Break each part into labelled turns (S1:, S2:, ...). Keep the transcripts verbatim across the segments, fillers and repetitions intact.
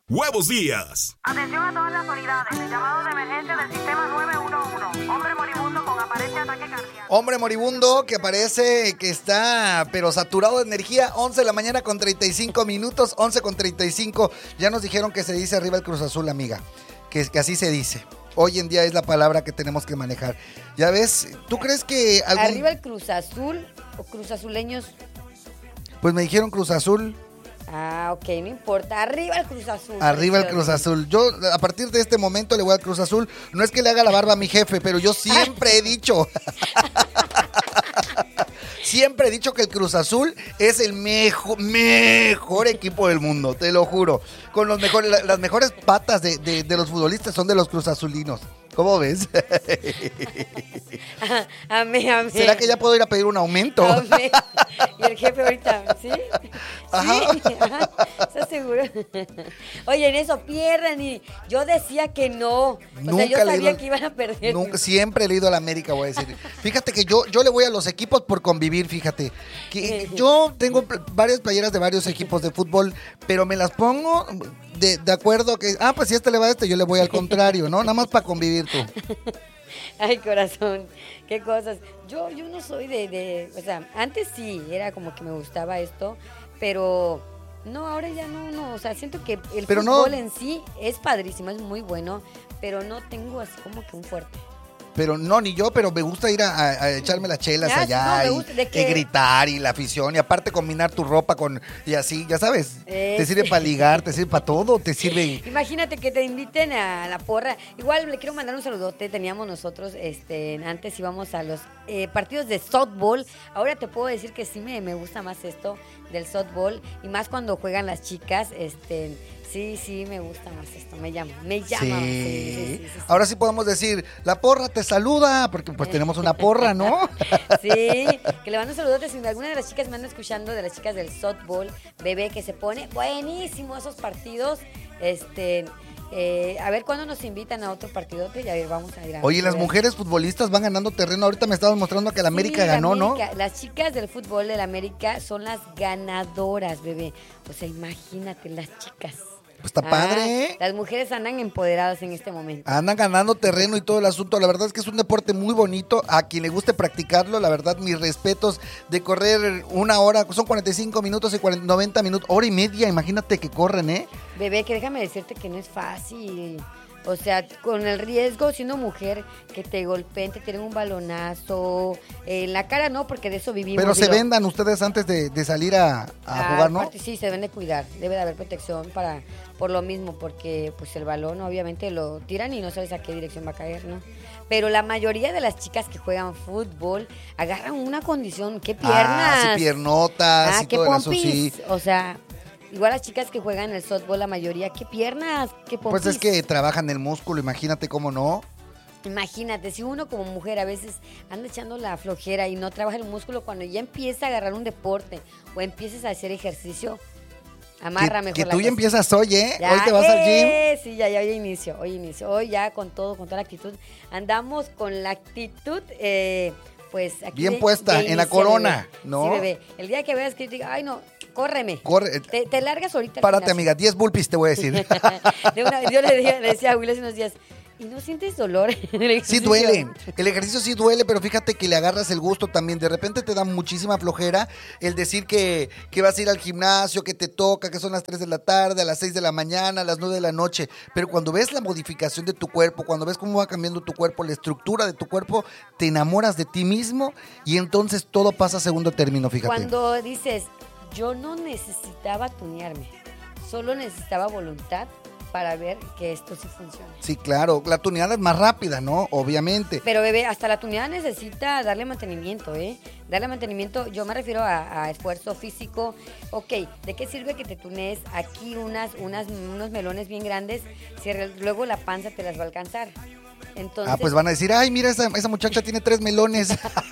S1: Huevos Díaz.
S2: Atención a todas las unidades. El llamado de emergencia del sistema nueve uno uno. Hombre moribundo con aparente ataque cardíaco.
S3: Hombre moribundo que parece que está, pero saturado de energía. once de la mañana con treinta y cinco minutos. once con treinta y cinco. Ya nos dijeron que se dice arriba el Cruz Azul, amiga. Que, que así se dice. Hoy en día es la palabra que tenemos que manejar. Ya ves, ¿tú crees que algún...
S4: ¿Arriba el Cruz Azul o Cruz Azuleños?
S3: Pues me dijeron Cruz Azul.
S4: Ah, ok, no importa. Arriba el Cruz Azul.
S3: Arriba el Cruz Azul. Yo a partir de este momento le voy al Cruz Azul. No es que le haga la barba a mi jefe, pero yo siempre he dicho... Siempre he dicho que el Cruz Azul es el mejor, mejor equipo del mundo, te lo juro. Con los mejores, la, las mejores patas de, de, de los futbolistas son de los Cruz Azulinos. ¿Cómo ves?
S4: Amén, amén.
S3: ¿Será que ya puedo ir a pedir un aumento?
S4: Amén. Y el jefe ahorita, ¿sí?
S3: Ajá.
S4: Sí, ajá. ¿Estás seguro? Oye, en eso pierden y yo decía que no. O
S3: Nunca
S4: sea, yo sabía
S3: leído,
S4: que iban a perder.
S3: Nunca, siempre he leído a la América, voy a decir. Fíjate que yo, yo le voy a los equipos por convivir, fíjate. Que yo tengo varias playeras de varios equipos de fútbol, pero me las pongo de, de acuerdo a que, ah, pues si este le va a este, yo le voy al contrario, ¿no? Nada más para convivir tú.
S4: Ay, corazón, qué cosas. Yo, yo no soy de, de, o sea, antes sí, era como que me gustaba esto, pero no, ahora ya no, no, o sea, siento que el
S3: pero
S4: fútbol
S3: no,
S4: en sí es padrísimo, es muy bueno, pero no tengo así como que un fuerte.
S3: Pero no, ni yo, pero me gusta ir a, a, a echarme las chelas
S4: Ah,
S3: allá
S4: no,
S3: y,
S4: gusta, ¿de qué?
S3: y gritar y la afición y aparte combinar tu ropa con, y así, ya sabes,
S4: Este.
S3: te sirve para ligar, te sirve para todo, te sirve...
S4: Imagínate que te inviten a la porra. Igual le quiero mandar un saludote. Teníamos nosotros, este, antes íbamos a los eh, partidos de softball. Ahora te puedo decir que sí me, me gusta más esto del softball y más cuando juegan las chicas, este... Sí, sí, me gusta más esto, me llama, me llama.
S3: Sí.
S4: Sí, sí, sí, sí, sí.
S3: Ahora sí podemos decir, la porra te saluda, porque pues tenemos una porra, ¿no?
S4: Sí, que le mando saludos. Si alguna de las chicas me anda escuchando, de las chicas del softball, bebé, que se pone buenísimo esos partidos, este... Eh, a ver cuándo nos invitan a otro partidote y a ver, vamos a ir a...
S3: Oye, las mujeres futbolistas van ganando terreno. Ahorita me estabas mostrando que la América
S4: Sí, la
S3: ganó,
S4: América,
S3: ¿no?
S4: Las chicas del fútbol de la América son las ganadoras, bebé. O sea, imagínate, las chicas.
S3: Pues está padre, ¿eh?
S4: Las mujeres andan empoderadas en este momento.
S3: Andan ganando terreno y todo el asunto. La verdad es que es un deporte muy bonito. A quien le guste practicarlo, la verdad, mis respetos de correr una hora. Son cuarenta y cinco minutos y cuarenta, noventa minutos. Hora y media, imagínate que corren, ¿eh?
S4: Bebé, que déjame decirte que no es fácil. O sea, con el riesgo, siendo mujer, que te golpeen, te tiren un balonazo. Eh, en la cara no, porque de eso vivimos.
S3: Pero se
S4: digo.
S3: vendan ustedes antes de, de salir a, a
S4: Ah,
S3: jugar, ¿no?
S4: aparte, sí, se deben de cuidar. Debe de haber protección para por lo mismo, porque pues el balón obviamente lo tiran y no sabes a qué dirección va a caer, ¿no? Pero la mayoría de las chicas que juegan fútbol agarran una condición, qué piernas.
S3: Ah, sí, piernotas
S4: Ah,
S3: y
S4: qué
S3: todo eso,
S4: pompis.
S3: sí.
S4: O sea, igual las chicas que juegan el softball, la mayoría, qué piernas, qué pompis.
S3: Pues es que trabajan el músculo, imagínate cómo no.
S4: Imagínate, si uno como mujer a veces anda echando la flojera y no trabaja el músculo, cuando ya empieza a agarrar un deporte o empieces a hacer ejercicio, amarra
S3: que,
S4: mejor
S3: que
S4: la
S3: tú ya
S4: cosa.
S3: empiezas hoy, ¿eh?
S4: Ya,
S3: Hoy te vas
S4: eh,
S3: al gym.
S4: Sí, ya, ya, hoy inicio, hoy inicio. Hoy ya con todo, con toda la actitud. Andamos con la actitud, eh, pues aquí.
S3: Bien
S4: de-
S3: puesta,
S4: de
S3: en la
S4: inicio,
S3: corona,
S4: bebé.
S3: ¿no?
S4: Sí, bebé. El día que veas que yo te diga, ay, no, córreme.
S3: Corre.
S4: Te, te largas ahorita. al
S3: Párate,
S4: gimnasio.
S3: amiga, diez bulpis te voy a decir.
S4: De una, yo le, dije- le decía a Will hace unos días, ¿y no sientes dolor en el
S3: Sí
S4: ejercicio?
S3: duele, el ejercicio sí duele, pero fíjate que le agarras el gusto también. De repente te da muchísima flojera el decir que, que vas a ir al gimnasio, que te toca, que son las tres de la tarde, a las seis de la mañana, a las nueve de la noche. Pero cuando ves la modificación de tu cuerpo, cuando ves cómo va cambiando tu cuerpo, la estructura de tu cuerpo, te enamoras de ti mismo y entonces todo pasa a segundo término, fíjate.
S4: Cuando dices, yo no necesitaba tunearme, solo necesitaba voluntad para ver que esto sí funciona.
S3: Sí, claro, la tuneada es más rápida, ¿no? Obviamente.
S4: Pero bebé, hasta la tuneada necesita darle mantenimiento, ¿eh? Darle mantenimiento, yo me refiero a, a esfuerzo físico. Ok, ¿de qué sirve que te tunees aquí unas, unas, unos melones bien grandes si re- luego la panza te las va a alcanzar? Entonces,
S3: Ah, pues van a decir, ay, mira, esa, esa muchacha tiene tres melones.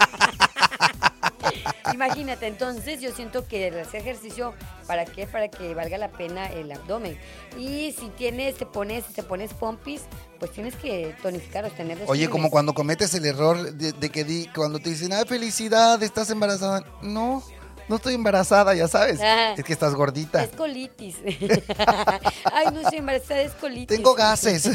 S4: imagínate, entonces yo siento que el hacer ejercicio, ¿para qué? Para que valga la pena el abdomen. Y si tienes, te pones, te pones pompis, pues tienes que tonificar o tener los
S3: Oye,
S4: fines.
S3: como cuando cometes el error de, de que di, cuando te dicen, ay, felicidad, estás embarazada. No, no estoy embarazada, ya sabes.
S4: Ah,
S3: es que estás gordita.
S4: Es colitis. Ay, no estoy embarazada, es colitis.
S3: Tengo gases.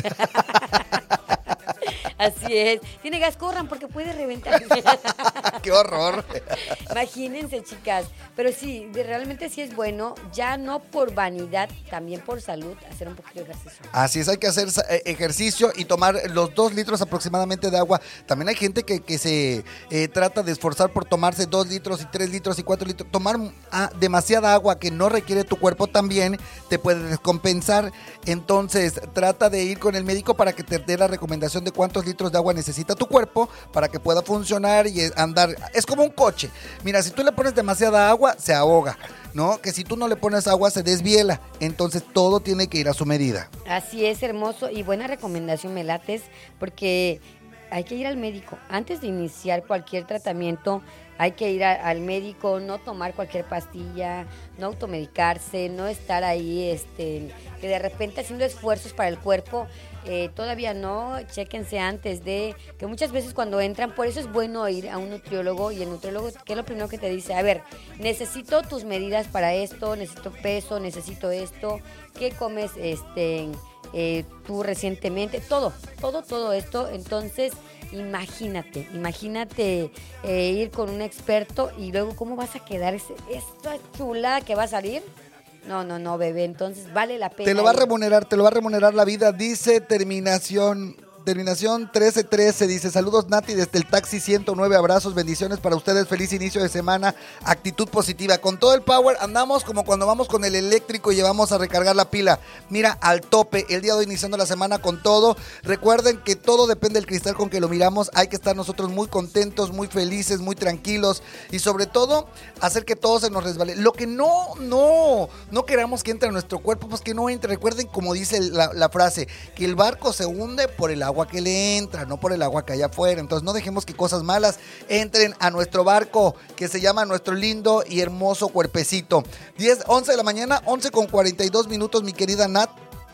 S4: Así es. Tiene gas, corran porque puede reventar.
S3: ¡Qué horror!
S4: Imagínense, chicas. Pero sí, de- realmente sí es bueno, ya no por vanidad, también por salud, hacer un poquito de ejercicio.
S3: Así es, hay que hacer sa- eh, ejercicio y tomar los dos litros aproximadamente de agua. También hay gente que, que se eh, trata de esforzar por tomarse dos litros y tres litros y cuatro litros. Tomar ah, demasiada agua que no requiere tu cuerpo también te puede descompensar. Entonces, trata de ir con el médico para que te dé la recomendación de cuántos litros de agua necesita tu cuerpo para que pueda funcionar y eh, andar. Es como un coche. Mira, si tú le pones demasiada agua, se ahoga, ¿no? Que si tú no le pones agua, se desviela. Entonces, todo tiene que ir a su medida.
S4: Así es, hermoso y buena recomendación, me lates, porque hay que ir al médico. Antes de iniciar cualquier tratamiento, hay que ir a- al médico, no tomar cualquier pastilla, no automedicarse, no estar ahí, este, que de repente haciendo esfuerzos para el cuerpo. Eh, todavía no, chéquense antes de, que muchas veces cuando entran, por eso es bueno ir a un nutriólogo y el nutriólogo, ¿qué es lo primero que te dice? A ver, necesito tus medidas para esto, necesito peso, necesito esto, ¿qué comes este, eh, tú recientemente? Todo, todo, todo esto, entonces imagínate, imagínate eh, ir con un experto y luego cómo vas a quedar, ese- esta chulada que va a salir. No, no, no, bebé, entonces vale la pena.
S3: Te lo va a
S4: ir.
S3: remunerar, te lo va a remunerar la vida. Dice terminación, terminación trece trece. Dice, saludos Nati desde el taxi ciento nueve, abrazos, bendiciones para ustedes, feliz inicio de semana, actitud positiva. Con todo el power andamos como cuando vamos con el eléctrico y llevamos a recargar la pila. Mira, al tope, el día de hoy iniciando la semana con todo. Recuerden que todo depende del cristal con que lo miramos. Hay que estar nosotros muy contentos, muy felices, muy tranquilos y sobre todo hacer que todo se nos resbale. Lo que no, no, no queramos que entre a nuestro cuerpo, pues que no entre. Recuerden, como dice la, la frase, que el barco se hunde por el agua que le entra, no por el agua que hay afuera. Entonces no dejemos que cosas malas entren a nuestro barco, que se llama nuestro lindo y hermoso cuerpecito. diez, once de la mañana, once con cuarenta y dos minutos, mi querida Nat.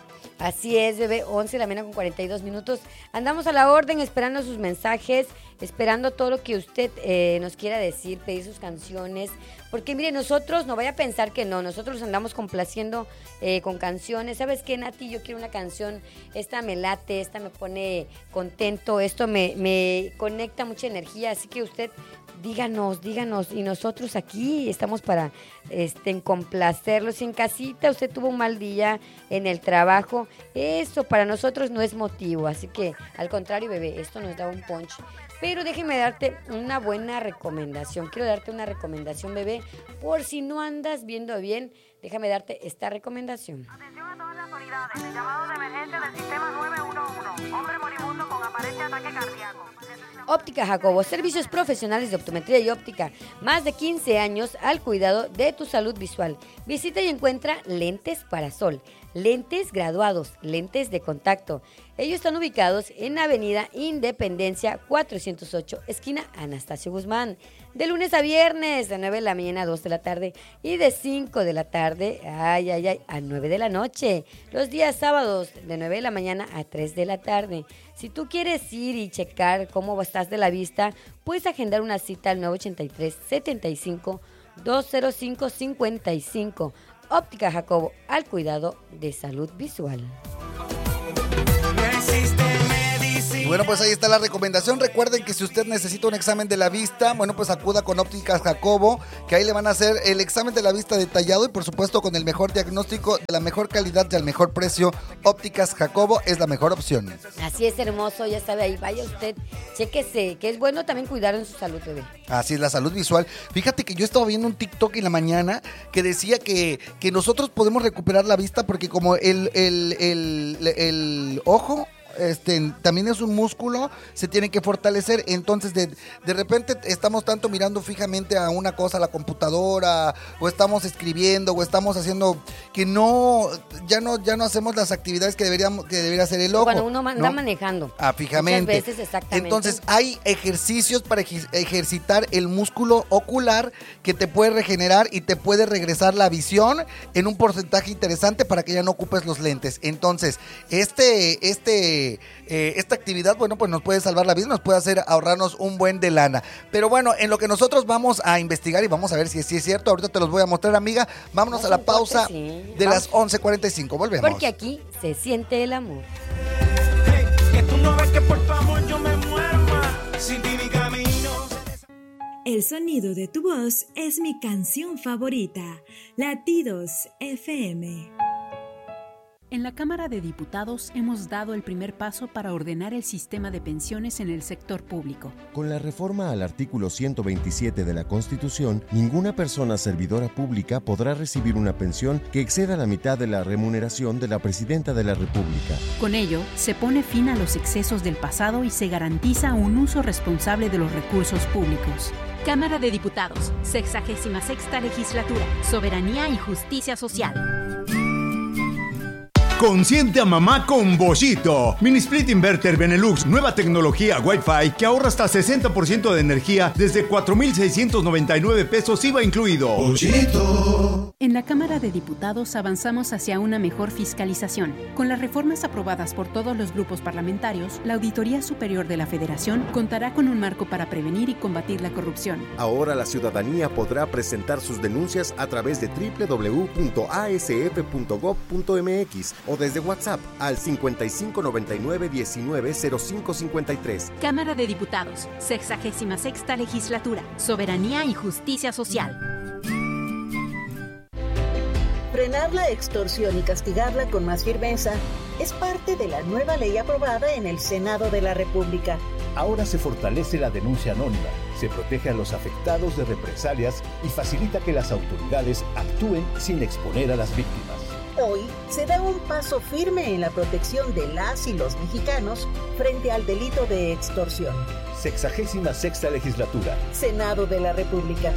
S4: Así es, bebé, once de la mañana con cuarenta y dos minutos. Andamos a la orden, esperando sus mensajes, esperando todo lo que usted eh, nos quiera decir, pedir sus canciones. Porque mire, nosotros, no vaya a pensar que no, nosotros andamos complaciendo eh, con canciones. ¿Sabes qué, Nati? Yo quiero una canción, esta me late, esta me pone contento, esto me, me conecta mucha energía. Así que usted díganos, díganos. Y nosotros aquí estamos para este, en complacerlos. Si en casita usted tuvo un mal día en el trabajo, eso para nosotros no es motivo. Así que, al contrario, bebé, esto nos da un punch. Pero déjeme darte una buena recomendación. Quiero darte una recomendación, bebé. Por si no andas viendo bien, déjame darte esta recomendación.
S2: Atención a todas las unidades. El llamado de emergencia del sistema nueve uno uno. Hombre moribundo con aparente ataque cardíaco.
S4: Óptica Jacobo, servicios profesionales de optometría y óptica. Más de quince años al cuidado de tu salud visual. Visita y encuentra lentes para sol, lentes graduados, lentes de contacto. Ellos están ubicados en Avenida Independencia cuatrocientos ocho, esquina Anastasio Guzmán. De lunes a viernes, de nueve de la mañana a dos de la tarde y de cinco de la tarde, ay, ay, ay, a nueve de la noche. Los días sábados, de nueve de la mañana a tres de la tarde. Si tú quieres ir y checar cómo estás de la vista, puedes agendar una cita al nueve ochenta y tres, setenta y cinco, doscientos cinco, cincuenta y cinco. Óptica Jacobo, al cuidado de salud visual.
S3: Y bueno, pues ahí está la recomendación. Recuerden que si usted necesita un examen de la vista, bueno, pues acuda con Ópticas Jacobo, que ahí le van a hacer el examen de la vista detallado y por supuesto con el mejor diagnóstico, de la mejor calidad y al mejor precio. Ópticas Jacobo es la mejor opción.
S4: Así es, hermoso, ya sabe, ahí vaya usted, chéquese, que es bueno también cuidar en su salud, bebé.
S3: Así es, la salud visual. Fíjate que yo estaba viendo un TikTok en la mañana que decía que, que nosotros podemos recuperar la vista porque como el, el, el, el, el ojo... Este, también es un músculo, se tiene que fortalecer. Entonces de, de repente estamos tanto mirando fijamente a una cosa, a la computadora, o estamos escribiendo, o estamos haciendo que no, ya no, ya no hacemos las actividades que deberíamos, que debería hacer el ojo.
S4: Cuando uno ma- anda
S3: ¿no?
S4: manejando.
S3: Ah, fijamente.
S4: Muchas veces, exactamente.
S3: Entonces hay ejercicios para ej- ejercitar el músculo ocular que te puede regenerar y te puede regresar la visión en un porcentaje interesante para que ya no ocupes los lentes. Entonces, este, este este, eh, esta actividad, bueno, pues nos puede salvar la vida, nos puede hacer ahorrarnos un buen de lana. Pero bueno, en lo que nosotros vamos a investigar y vamos a ver si, si es cierto, ahorita te los voy a mostrar, amiga. Vámonos
S4: No
S3: a la
S4: son cortes,
S3: pausa
S4: sí.
S3: de
S4: Vamos.
S3: las once cuarenta y cinco. Volvemos.
S4: Porque aquí se siente el amor.
S1: Que tú no ves que por favor yo me muero más sin ti mi camino.
S5: El sonido de tu voz es mi canción favorita. Latidos F M.
S6: En la Cámara de Diputados hemos dado el primer paso para ordenar el sistema de pensiones en el sector público.
S7: Con la reforma al artículo ciento veintisiete de la Constitución, ninguna persona servidora pública podrá recibir una pensión que exceda la mitad de la remuneración de la Presidenta de la República.
S6: Con ello, se pone fin a los excesos del pasado y se garantiza un uso responsable de los recursos públicos. Cámara de Diputados, sexagésima sexta legislatura, Soberanía y Justicia Social.
S8: Consiente a mamá con Bollito. Mini Split Inverter Benelux, nueva tecnología Wi-Fi que ahorra hasta sesenta por ciento de energía desde cuatro mil seiscientos noventa y nueve pesos I V A incluido.
S6: Bollito. En la Cámara de Diputados avanzamos hacia una mejor fiscalización. Con las reformas aprobadas por todos los grupos parlamentarios, la Auditoría Superior de la Federación contará con un marco para prevenir y combatir la corrupción.
S7: Ahora la ciudadanía podrá presentar sus denuncias a través de doble u doble u doble u punto a s f punto gob punto m x o desde WhatsApp al cincuenta y cinco noventa y nueve diecinueve cero cinco cincuenta y tres.
S6: Cámara de Diputados, sexagésima sexta legislatura, Soberanía y Justicia Social.
S9: Frenar la extorsión y castigarla con más firmeza es parte de la nueva ley aprobada en el Senado de la República.
S10: Ahora se fortalece la denuncia anónima, se protege a los afectados de represalias y facilita que las autoridades actúen sin exponer a las víctimas.
S9: Hoy se da un paso firme en la protección de las y los mexicanos frente al delito de extorsión.
S10: Sexagésima sexta legislatura.
S9: Senado de la República.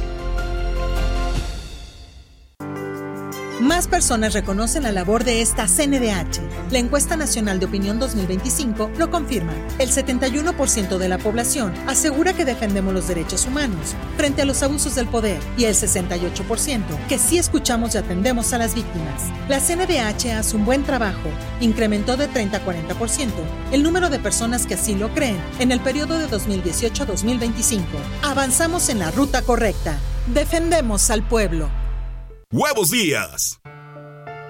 S11: Más personas reconocen la labor de esta C N D H. La Encuesta Nacional de Opinión dos mil veinticinco lo confirma. El setenta y uno por ciento de la población asegura que defendemos los derechos humanos frente a los abusos del poder y el sesenta y ocho por ciento que sí escuchamos y atendemos a las víctimas. La C N D H hace un buen trabajo. Incrementó de treinta a cuarenta por ciento el número de personas que así lo creen en el periodo de dos mil dieciocho a dos mil veinticinco. Avanzamos en la ruta correcta. Defendemos al pueblo.
S12: ¡Huevos Días!